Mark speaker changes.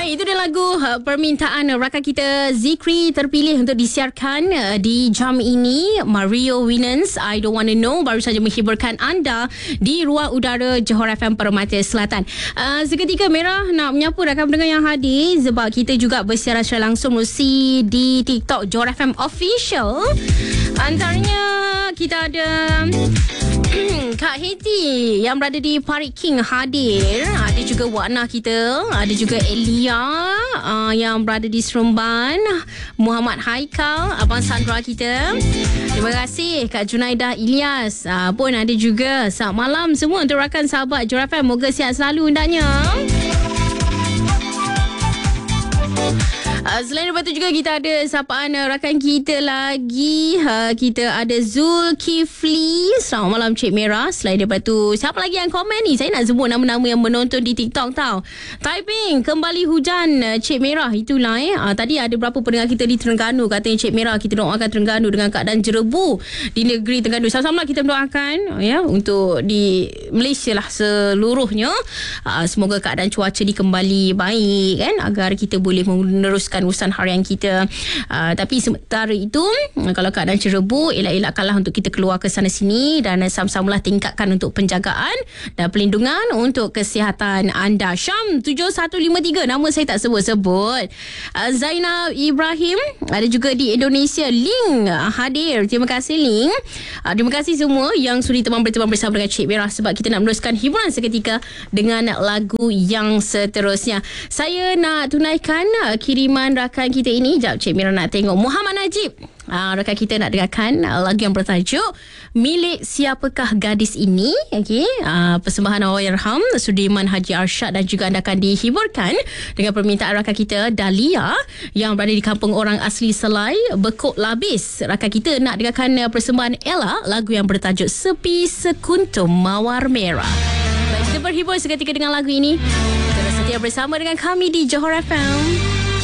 Speaker 1: Baik, itu dia lagu permintaan rakan kita Zikri terpilih untuk disiarkan di jam ini. Mario Winans, I Don't Wanna Know, baru saja menghiburkan anda di ruang udara Johor FM Permata Selatan. Seketika Merah nak menyapa rakan pendengar yang hadir sebab kita juga bersiaran secara langsung melalui di TikTok Johor FM Official. Antaranya kita ada Kak Heti yang berada di Parit King hadir. Ada juga Wana kita, ada juga Elia yang berada di Seremban, Muhammad Haikal, Abang Sandra kita. Terima kasih Kak Junaidah Ilyas pun ada juga. Selamat malam semua untuk rakan sahabat Johor FM. Moga sihat selalu hendaknya. Selain daripada itu juga kita ada sapaan rakan kita lagi. Kita ada Zulkifli. Selamat malam Cik Merah. Selain daripada itu, siapa lagi yang komen ni? Saya nak sebut nama-nama yang menonton di TikTok tau. Typing kembali hujan Cik Merah. Itulah tadi ada berapa pendengar kita di Terengganu katanya Cik Merah, kita doakan Terengganu dengan keadaan jerebu di negeri Terengganu. Sama-sama kita doakan ya untuk di Malaysia lah seluruhnya. Semoga keadaan cuaca dikembali baik kan, agar kita boleh meneruskan urusan harian kita. Tapi sementara itu, kalau keadaan cerebu, elak-elakkanlah untuk kita keluar ke sana sini dan sama-samalah tingkatkan untuk penjagaan dan pelindungan untuk kesihatan anda. Syam 7153, nama saya tak sebut-sebut. Zainab Ibrahim ada juga di Indonesia. Ling hadir. Terima kasih Ling. Terima kasih semua yang sudi berteman bersama dengan Cik Merah sebab kita nak meneruskan hiburan seketika dengan lagu yang seterusnya. Saya nak tunaikan kiriman rakan kita ini. Sekejap Cik Mira nak tengok. Muhammad Najib, rakan kita nak dengarkan lagu yang bertajuk Milik Siapakah Gadis Ini. Okey, persembahan Allahyarham Sudirman Haji Arsyad, dan juga anda akan dihiburkan dengan permintaan rakan kita Dahlia yang berada di kampung orang asli Selai, Bekok Labis. Rakan kita nak dengarkan persembahan Ella, lagu yang bertajuk Sepi Sekuntum Mawar Merah. Baik, kita berhibur seketika dengan lagu ini. Terus setia bersama dengan kami di Johor FM.